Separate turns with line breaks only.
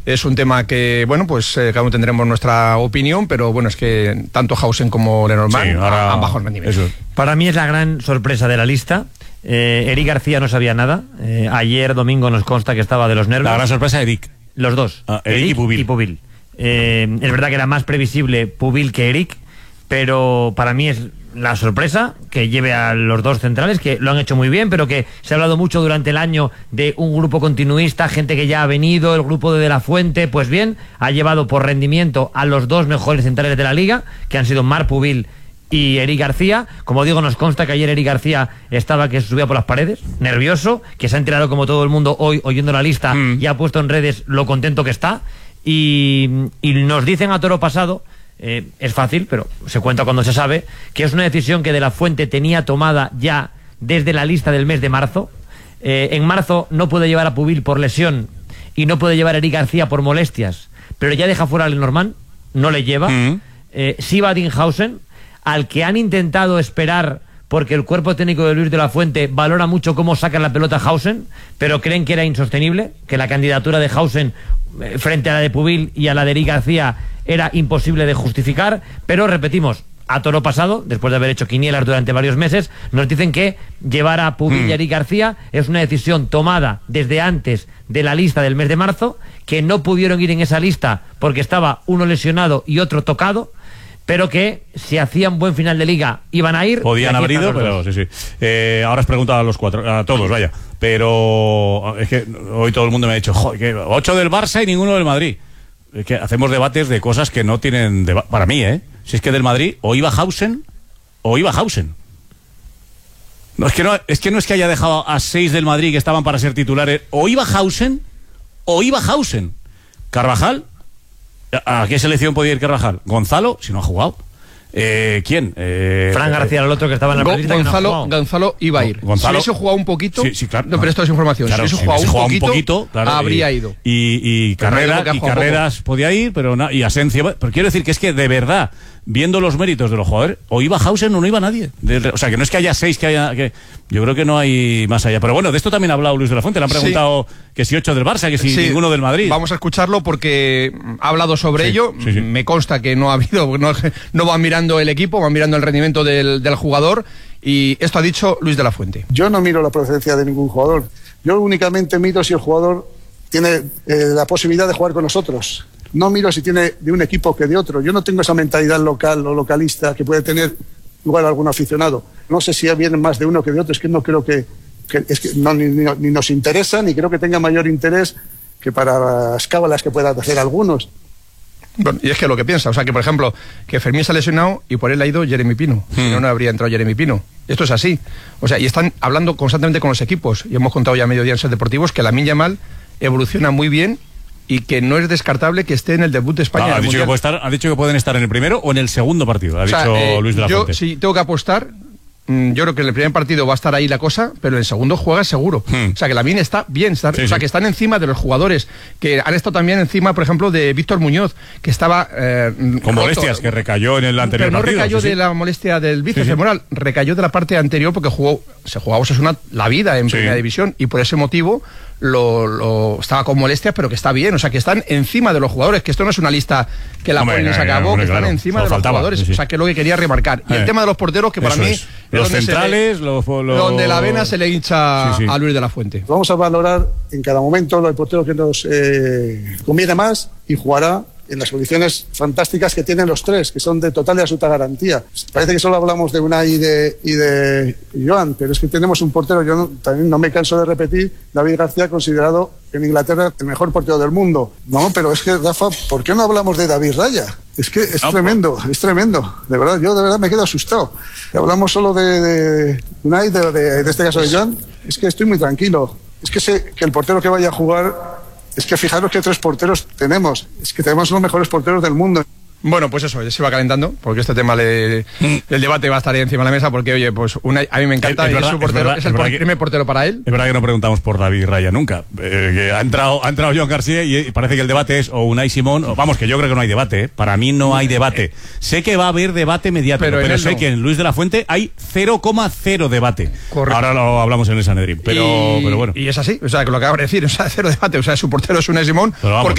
Es un tema que, bueno, pues cada uno tendremos nuestra opinión, pero bueno, es que tanto Hausen como Lenormand han bajado el rendimiento.
Para mí es la gran sorpresa de la lista. Eric García no sabía nada. Ayer domingo nos consta que estaba de los nervios.
La gran sorpresa, Eric.
Los dos,
Eric y Pubil.
Es verdad que era más previsible Pubil que Eric, pero para mí es la sorpresa que lleve a los dos centrales, que lo han hecho muy bien, pero que se ha hablado mucho durante el año de un grupo continuista, gente que ya ha venido, el grupo de la Fuente. Pues bien, ha llevado por rendimiento a los dos mejores centrales de la liga, que han sido Marc Pubil y Eric García. Como digo, nos consta que ayer Eric García estaba que se subía por las paredes, nervioso, que se ha enterado como todo el mundo hoy oyendo la lista y ha puesto en redes lo contento que está, y nos dicen a toro pasado, es fácil, pero se cuenta cuando se sabe, que es una decisión que de la Fuente tenía tomada ya desde la lista del mes de marzo. En marzo no puede llevar a Pubil por lesión y no puede llevar a Eric García por molestias, pero ya deja fuera a Lenormand, no le lleva. Sí va a Dinhausen, al que han intentado esperar porque el cuerpo técnico de Luis de la Fuente valora mucho cómo saca la pelota Hausen, pero creen que era insostenible, que la candidatura de Hausen frente a la de Pubil y a la de Eric García era imposible de justificar. Pero repetimos, a toro pasado, después de haber hecho quinielas durante varios meses, nos dicen que llevar a Pubil y a Eric García es una decisión tomada desde antes de la lista del mes de marzo, que no pudieron ir en esa lista porque estaba uno lesionado y otro tocado, pero que si hacían buen final de liga iban a ir.
Podían haber ido, pero sí. Ahora os pregunto a los cuatro, a todos, vaya. Pero es que hoy todo el mundo me ha dicho, joder, que 8 del Barça y ninguno del Madrid. Es que hacemos debates de cosas que no tienen para mí, si es que del Madrid o iba Hausen o iba Hausen. No es que haya dejado a 6 del Madrid que estaban para ser titulares. O iba Hausen o iba Hausen. Carvajal. ¿A qué selección podía ir Carvajal? Gonzalo, si no ha jugado. ¿Quién?
Fran García, el otro que estaba en la lista.
Gonzalo iba a ir.
Gonzalo,
si hubiese jugado un poquito.
Sí, claro.
No, pero esto es información.
Claro,
si hubiese jugado un poquito, claro, habría ido.
Y Carreras podía ir, pero y Asensio. Pero quiero decir que es que de verdad, viendo los méritos de los jugadores, o iba Hausen o no iba nadie. O sea, que no es que haya 6, yo creo que no hay más allá. Pero bueno, de esto también ha hablado Luis de la Fuente. Le han preguntado que si 8 del Barça, que si ninguno del Madrid.
Vamos a escucharlo porque ha hablado sobre ello. Me consta que no ha habido, no van mirando el equipo, van mirando el rendimiento del jugador. Y esto ha dicho Luis de la Fuente.
Yo no miro la procedencia de ningún jugador. Yo únicamente miro si el jugador tiene la posibilidad de jugar con nosotros. No miro si tiene de un equipo que de otro. Yo no tengo esa mentalidad local o localista que puede tener igual algún aficionado. No sé si vienen más de uno que de otro. Es que no creo que ni nos interesa, ni creo que tenga mayor interés que para las cábalas que puedan hacer algunos.
Bueno, y es que lo que piensa, o sea, que por ejemplo, que Fermín se ha lesionado y por él ha ido Jeremy Pino. Si no habría entrado Jeremy Pino. Esto es así. O sea, y están hablando constantemente con los equipos. Y hemos contado ya a mediodía en Ser Deportivos que Lamine Yamal evoluciona muy bien y que no es descartable que esté en el debut de España.
Ha dicho que pueden estar en el primero o en el segundo partido, ha dicho Luis de la Fuente.
Yo sí tengo que apostar. Yo creo que en el primer partido va a estar ahí la cosa, pero en el segundo juega seguro. O sea, que Lamine está bien, que están encima de los jugadores, que han estado también encima, por ejemplo, de Víctor Muñoz, que estaba
con molestias, que recayó en el anterior partido.
Pero no recayó de la molestia del bíceps femoral, recayó de la parte anterior porque se jugaba Osasuna la vida en primera división, y por ese motivo estaba con molestias, pero que está bien. O sea, que están encima de los jugadores, que esto no es una lista que la ponen y se acabó, que están encima de los jugadores. O sea, que es lo que quería remarcar. Y el tema de los porteros, que para mí
los centrales,
donde la vena se le hincha a Luis de la Fuente.
Vamos a valorar en cada momento el portero que nos conviene más y jugará en las condiciones fantásticas que tienen los tres, que son de total y absoluta garantía. Parece que solo hablamos de Unai y de Joan, pero es que tenemos un portero, yo también no me canso de repetir, David García, considerado en Inglaterra el mejor portero del mundo. No, pero es que, Rafa, ¿por qué no hablamos de David Raya? Es que es tremendo, de verdad, yo de verdad me quedo asustado. Hablamos solo de Unai, de este caso de Joan, es que estoy muy tranquilo. Es que sé que el portero que vaya a jugar... Es que fijaros que 3 porteros tenemos. Es que tenemos los mejores porteros del mundo.
Bueno, pues eso, ya se va calentando, porque este tema el debate va a estar ahí encima de la mesa, porque oye, pues a mí me encanta, es su portero, es el primer portero para él.
Es verdad que no preguntamos por David Raya nunca, que ha entrado Joan García y parece que el debate es o Unai Simón, vamos, que yo creo que no hay debate, para mí no hay debate. Sé que va a haber debate mediático, pero sé que en Luis de la Fuente hay 0,0 debate. Correcto. Ahora lo hablamos en el Sanedrín, pero bueno.
Y es así, o sea, que lo que acabo de decir, o sea, 0 debate, o sea, su portero es Unai Simón, porque